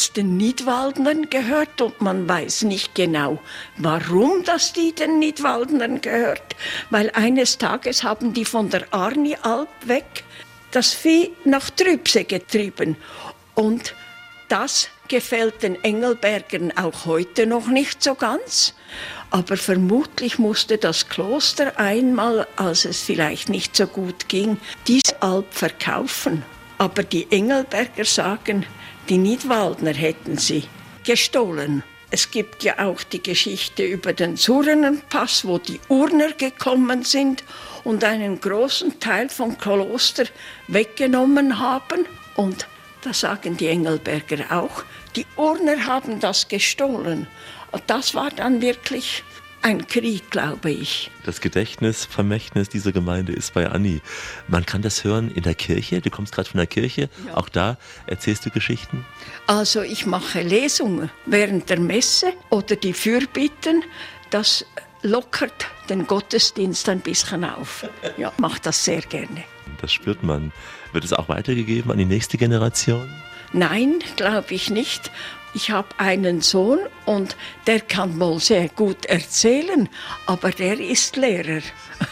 es den Nidwaldnern gehört und man weiß nicht genau, warum das die den Nidwaldnern gehört, weil eines Tages haben die von der Arni-Alp weg das Vieh nach Trübse getrieben und das gefällt den Engelbergern auch heute noch nicht so ganz. Aber vermutlich musste das Kloster einmal, als es vielleicht nicht so gut ging, diese Alp verkaufen. Aber die Engelberger sagen, die Nidwaldner hätten sie gestohlen. Es gibt ja auch die Geschichte über den Surrenenpass, wo die Urner gekommen sind und einen großen Teil vom Kloster weggenommen haben. Und da sagen die Engelberger auch, die Urner haben das gestohlen. Und das war dann wirklich ein Krieg, glaube ich. Das Gedächtnisvermächtnis dieser Gemeinde ist bei Anni. Man kann das hören in der Kirche. Du kommst gerade von der Kirche. Ja. Auch da erzählst du Geschichten? Also ich mache Lesungen während der Messe oder die Fürbitten. Das lockert den Gottesdienst ein bisschen auf. Ja, mache das sehr gerne. Das spürt man. Wird es auch weitergegeben an die nächste Generation? Nein, glaube ich nicht. Ich habe einen Sohn und der kann wohl sehr gut erzählen, aber der ist Lehrer.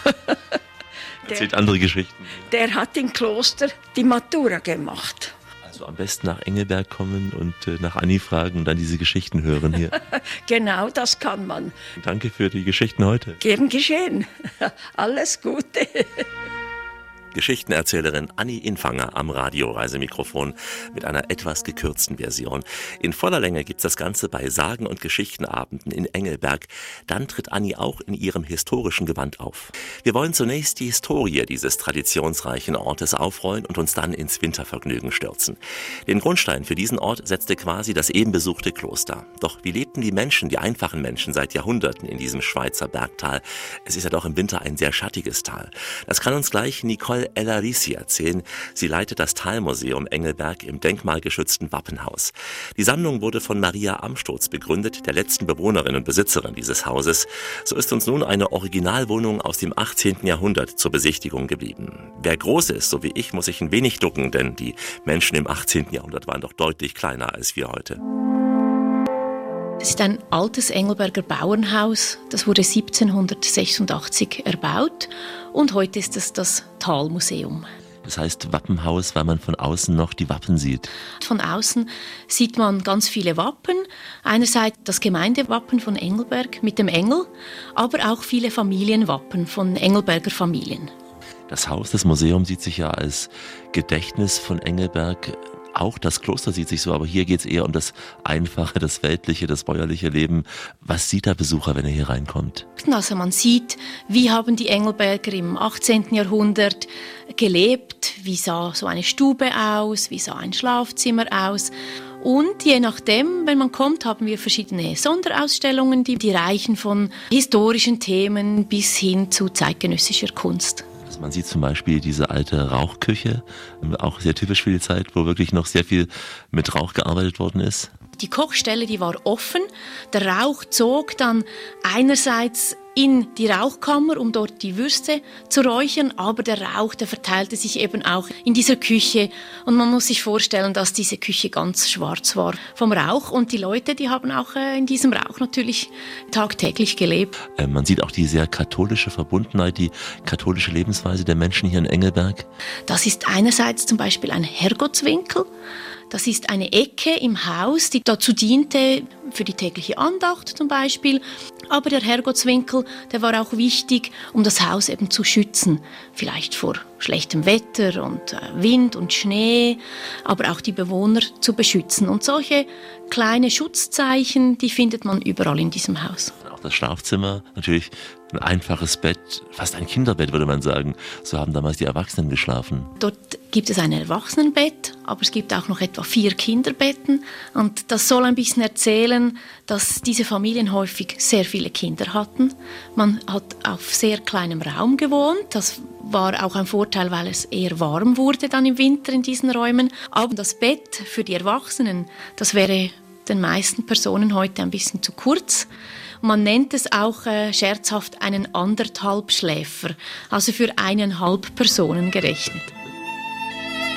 Erzählt andere Geschichten. Der hat im Kloster die Matura gemacht. Also am besten nach Engelberg kommen und nach Anni fragen und dann diese Geschichten hören hier. Genau, das kann man. Danke für die Geschichten heute. Gern geschehen. Alles Gute. Geschichtenerzählerin Anni Infanger am Radioreisemikrofon mit einer etwas gekürzten Version. In voller Länge gibt's das Ganze bei Sagen- und Geschichtenabenden in Engelberg. Dann tritt Anni auch in ihrem historischen Gewand auf. Wir wollen zunächst die Historie dieses traditionsreichen Ortes aufrollen und uns dann ins Wintervergnügen stürzen. Den Grundstein für diesen Ort setzte quasi das eben besuchte Kloster. Doch wie lebten die Menschen, die einfachen Menschen, seit Jahrhunderten in diesem Schweizer Bergtal? Es ist ja doch im Winter ein sehr schattiges Tal. Das kann uns gleich Nicole El-Arisi erzählen. Sie leitet das Talmuseum Engelberg im denkmalgeschützten Wappenhaus. Die Sammlung wurde von Maria Amsturz begründet, der letzten Bewohnerin und Besitzerin dieses Hauses. So ist uns nun eine Originalwohnung aus dem 18. Jahrhundert zur Besichtigung geblieben. Wer groß ist, so wie ich, muss sich ein wenig ducken, denn die Menschen im 18. Jahrhundert waren doch deutlich kleiner als wir heute. Es ist ein altes Engelberger Bauernhaus. Das wurde 1786 erbaut und heute ist es das Talmuseum. Das heißt Wappenhaus, weil man von außen noch die Wappen sieht. Von außen sieht man ganz viele Wappen. Einerseits das Gemeindewappen von Engelberg mit dem Engel, aber auch viele Familienwappen von Engelberger Familien. Das Haus, das Museum sieht sich ja als Gedächtnis von Engelberg. Auch das Kloster sieht sich so, aber hier geht es eher um das Einfache, das Weltliche, das bäuerliche Leben. Was sieht der Besucher, wenn er hier reinkommt? Also man sieht, wie haben die Engelberger im 18. Jahrhundert gelebt, wie sah so eine Stube aus, wie sah ein Schlafzimmer aus. Und je nachdem, wenn man kommt, haben wir verschiedene Sonderausstellungen, die reichen von historischen Themen bis hin zu zeitgenössischer Kunst. Man sieht zum Beispiel diese alte Rauchküche, auch sehr typisch für die Zeit, wo wirklich noch sehr viel mit Rauch gearbeitet worden ist. Die Kochstelle, die war offen. Der Rauch zog dann einerseits in die Rauchkammer, um dort die Würste zu räuchern, aber der Rauch, der verteilte sich eben auch in dieser Küche. Und man muss sich vorstellen, dass diese Küche ganz schwarz war vom Rauch. Und die Leute, die haben auch in diesem Rauch natürlich tagtäglich gelebt. Man sieht auch die sehr katholische Verbundenheit, die katholische Lebensweise der Menschen hier in Engelberg. Das ist einerseits zum Beispiel ein Herrgottswinkel. Das ist eine Ecke im Haus, die dazu diente, für die tägliche Andacht zum Beispiel. Aber der Herrgottswinkel, der war auch wichtig, um das Haus eben zu schützen. Vielleicht vor schlechtem Wetter und Wind und Schnee, aber auch die Bewohner zu beschützen. Und solche kleine Schutzzeichen, die findet man überall in diesem Haus. Auch das Schlafzimmer, natürlich ein einfaches Bett, fast ein Kinderbett würde man sagen. So haben damals die Erwachsenen geschlafen. Dort gibt es ein Erwachsenenbett, aber es gibt auch noch etwa 4 Kinderbetten. Und das soll ein bisschen erzählen, dass diese Familien häufig sehr viele Kinder hatten. Man hat auf sehr kleinem Raum gewohnt. Das war auch ein Vorteil, weil es eher warm wurde dann im Winter in diesen Räumen. Aber das Bett für die Erwachsenen, das wäre den meisten Personen heute ein bisschen zu kurz. Man nennt es auch scherzhaft einen Anderthalbschläfer, also für 1,5 Personen gerechnet.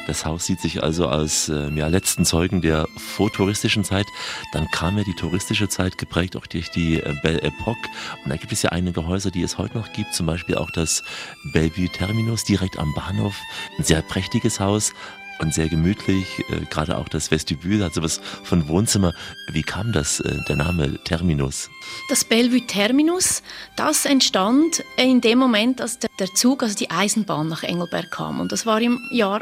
Das Haus sieht sich also als letzten Zeugen der vortouristischen Zeit. Dann kam ja die touristische Zeit, geprägt auch durch die Belle Epoque. Und da gibt es ja einige Häuser, die es heute noch gibt. Zum Beispiel auch das Bellevue Terminus direkt am Bahnhof. Ein sehr prächtiges Haus und sehr gemütlich. Gerade auch das Vestibül hat sowas von Wohnzimmer. Wie kam das, der Name Terminus? Das Bellevue Terminus, das entstand in dem Moment, als der Zug, also die Eisenbahn nach Engelberg kam. Und das war im Jahr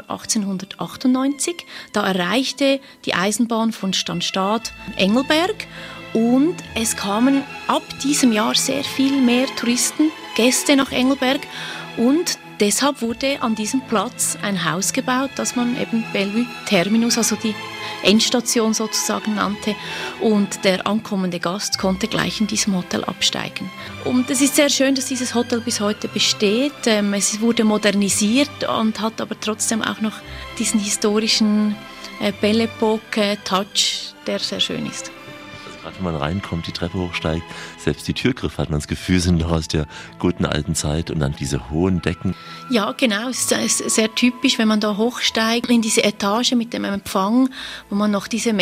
1898. Da erreichte die Eisenbahn von Stanstadt Engelberg. Und es kamen ab diesem Jahr sehr viel mehr Touristen, Gäste nach Engelberg. Und deshalb wurde an diesem Platz ein Haus gebaut, das man eben Bellevue Terminus, also die Endstation sozusagen nannte. Und der ankommende Gast konnte gleich in diesem Hotel absteigen. Und es ist sehr schön, dass dieses Hotel bis heute besteht. Es wurde modernisiert und hat aber trotzdem auch noch diesen historischen Belle Epoque-Touch, der sehr schön ist. Gerade wenn man reinkommt, die Treppe hochsteigt, selbst die Türgriffe hat man das Gefühl, sind noch aus der guten alten Zeit und dann diese hohen Decken. Ja, genau, es ist sehr typisch, wenn man da hochsteigt in diese Etage mit dem Empfang, wo man noch diese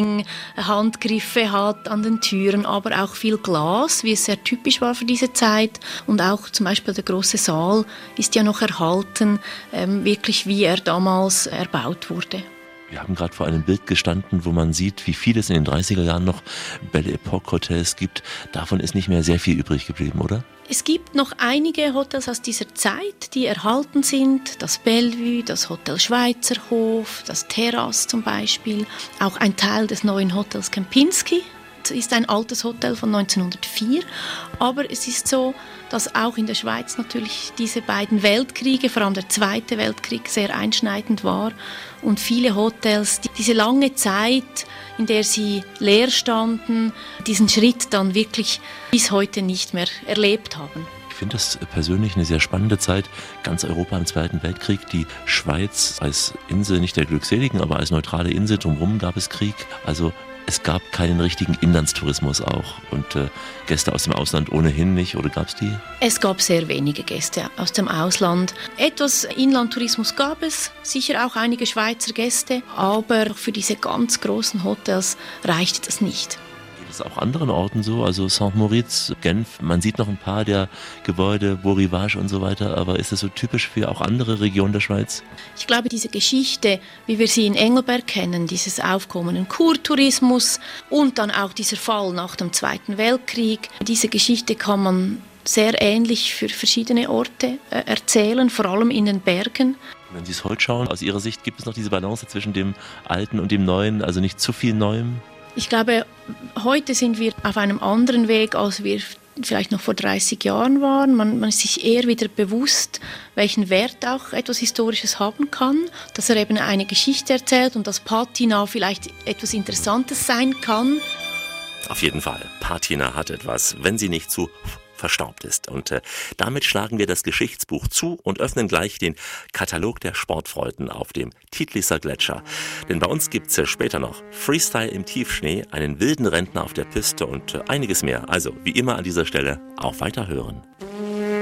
Messing-Handgriffe hat an den Türen, aber auch viel Glas, wie es sehr typisch war für diese Zeit. Und auch zum Beispiel der große Saal ist ja noch erhalten, wirklich wie er damals erbaut wurde. Wir haben gerade vor einem Bild gestanden, wo man sieht, wie viel es in den 30er Jahren noch Belle Epoque Hotels gibt. Davon ist nicht mehr sehr viel übrig geblieben, oder? Es gibt noch einige Hotels aus dieser Zeit, die erhalten sind. Das Bellevue, das Hotel Schweizerhof, das Terrasse zum Beispiel. Auch ein Teil des neuen Hotels Kempinski. Das ist ein altes Hotel von 1904. Aber es ist so, dass auch in der Schweiz natürlich diese beiden Weltkriege, vor allem der Zweite Weltkrieg, sehr einschneidend war. Und viele Hotels, diese lange Zeit, in der sie leer standen, diesen Schritt dann wirklich bis heute nicht mehr erlebt haben. Ich finde das persönlich eine sehr spannende Zeit. Ganz Europa im Zweiten Weltkrieg, die Schweiz als Insel, nicht der Glückseligen, aber als neutrale Insel, drumherum gab es Krieg. Also es gab keinen richtigen Inlandstourismus auch und Gäste aus dem Ausland ohnehin nicht, oder gab es die? Es gab sehr wenige Gäste aus dem Ausland. Etwas Inlandtourismus gab es, sicher auch einige Schweizer Gäste, aber für diese ganz großen Hotels reichte das nicht. Geht es auch anderen Orten so, also Saint-Moritz, Genf, man sieht noch ein paar der Gebäude, Beau Rivage und so weiter, aber ist das so typisch für auch andere Regionen der Schweiz? Ich glaube, diese Geschichte, wie wir sie in Engelberg kennen, dieses Aufkommen im Kurtourismus und dann auch dieser Fall nach dem Zweiten Weltkrieg, diese Geschichte kann man sehr ähnlich für verschiedene Orte erzählen, vor allem in den Bergen. Wenn Sie es heute schauen, aus Ihrer Sicht gibt es noch diese Balance zwischen dem Alten und dem Neuen, also nicht zu viel Neuem? Ich glaube, heute sind wir auf einem anderen Weg, als wir vielleicht noch vor 30 Jahren waren. Man ist sich eher wieder bewusst, welchen Wert auch etwas Historisches haben kann, dass er eben eine Geschichte erzählt und dass Patina vielleicht etwas Interessantes sein kann. Auf jeden Fall, Patina hat etwas, wenn sie nicht zu verstaubt ist. Und damit schlagen wir das Geschichtsbuch zu und öffnen gleich den Katalog der Sportfreuden auf dem Titlisser Gletscher. Denn bei uns gibt's später noch Freestyle im Tiefschnee, einen wilden Rentner auf der Piste und einiges mehr. Also wie immer an dieser Stelle auch weiterhören.